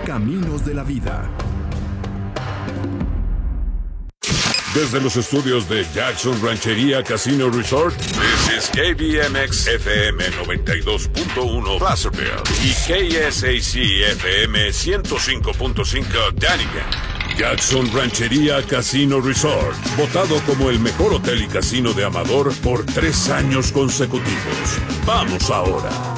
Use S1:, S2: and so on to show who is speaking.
S1: Caminos de la Vida.
S2: Desde los estudios de Jackson Ranchería Casino Resort, this is KBMX FM 92.1 Placerville y KSAC FM 105.5 Dunnigan. Jackson Ranchería Casino Resort, votado como el mejor hotel y casino de Amador por 3 años consecutivos. Vamos ahora.